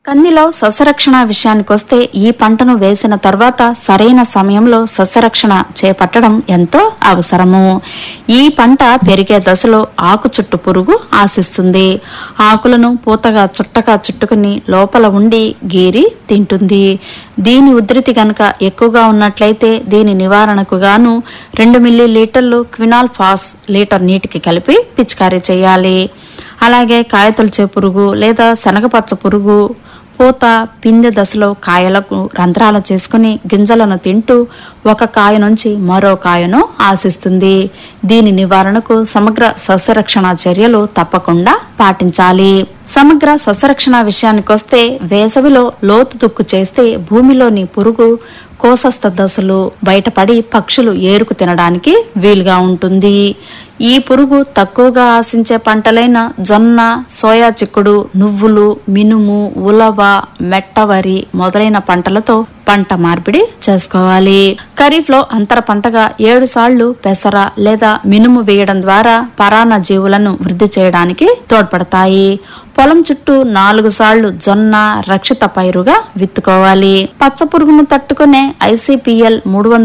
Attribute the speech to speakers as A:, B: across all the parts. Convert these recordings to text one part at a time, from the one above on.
A: కందిలో సస్యరక్షణ విషయానికొస్తే ఈ పంటను వేసిన తర్వాత సరైన సమయంలో సస్యరక్షణ చేపట్టడం ఎంతో అవసరము. ఈ పంట పెరిగే దశలో ఆకు చుట్టు పురుగు ఆశిస్తుంది. ఆకులను పూతగా చుట్టగా చుట్టుకుని లోపల ఉండి గీరి తింటుంది. దీని ఉధృతి గనక ఎక్కువగా ఉన్నట్లయితే దీని నివారణకు గాను 2 మిల్లీలీటర్లు క్వినాల్ ఫాస్ లీటర్ నీటికి కలిపి పిచికారీ చేయాలి. అలాగే కాయతొలిచే పురుగు లేదా శనగపచ్చ పురుగు పూత పిందె దశలో కాయలకు రంధ్రాలు చేసుకుని గింజలను తింటూ ఒక కాయ నుంచి మరో కాయను ఆశిస్తుంది. దీని నివారణకు సమగ్ర సస్యరక్షణ చర్యలు తప్పకుండా పాటించాలి. సమగ్ర సస్యరక్షణ విషయానికొస్తే వేసవిలో లోతు దుక్కు చేస్తే భూమిలోని పురుగు కోసస్థ దశలు బయటపడి పక్షులు ఏరుకు తినడానికి వీలుగా ఉంటుంది. ఈ పురుగు తక్కువగా ఆశించే పంటలైన జొన్న, సోయా చిక్కుడు, నువ్వులు, మినుము, ఉలవ, మెట్టవరి మొదలైన పంటలతో పంట మార్పిడి చేసుకోవాలి. ఖరీఫ్ లో అంతర పంటగా 7 సార్లు పెసర లేదా మినుము వేయడం ద్వారా పరాన్న జీవులను వృద్ధి చేయడానికి తోడ్పడతాయి. పొలం చుట్టూ 4 సార్లు జొన్న రక్షిత పైరుగా విత్తుకోవాలి. పచ్చ పురుగును తట్టుకునే ICPL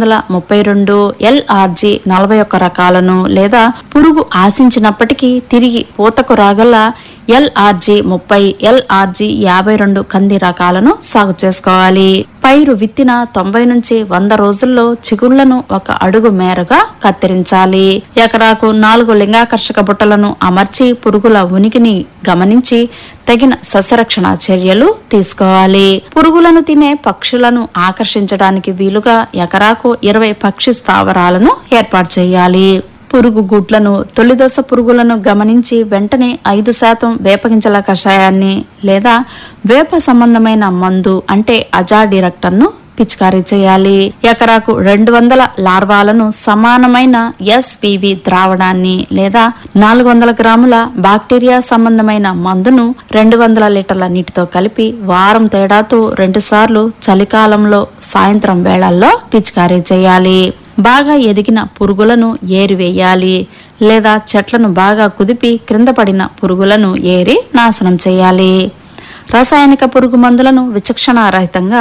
A: 332, LRG 41 రకాలను లేదా పురుగు ఆశించినప్పటికీ తిరిగి పూతకు రాగల LRG 30, LRG 52 కంది రకాలను సాగు చేసుకోవాలి. పైరు విత్తిన 90 నుంచి 100 రోజుల్లో చిగుళ్లను 1 అడుగు మేరగా కత్తిరించాలి. ఎకరాకు 4 లింగాకర్షక బుట్టలను అమర్చి పురుగుల ఉనికిని గమనించి తగిన సస్యరక్షణ చర్యలు తీసుకోవాలి. పురుగులను తినే పక్షులను ఆకర్షించడానికి వీలుగా ఎకరాకు 20 పక్షి స్థావరాలను ఏర్పాటు చేయాలి. పురుగు గుడ్లను తొలిదశ పురుగులను గమనించి వెంటనే 5% వేపగింజల కషాయాన్ని లేదా వేప సంబంధమైన మందు అంటే అజాడిరెక్టర్ను పిచికారీ చేయాలి. ఎకరాకు 200 లార్వాలను సమానమైన SPV ద్రావణాన్ని లేదా 400 గ్రాముల బాక్టీరియా సంబంధమైన మందును 200 లీటర్ల నీటితో కలిపి వారం తేడాతో 2 సార్లు చలికాలంలో సాయంత్రం వేళల్లో పిచికారీ చేయాలి. బాగా ఎదిగిన పురుగులను ఏరివేయాలి లేదా చెట్లను బాగా కుదిపి క్రింద పడిన పురుగులను ఏరి నాశనం చేయాలి. రసాయనిక పురుగు మందులను విచక్షణారహితంగా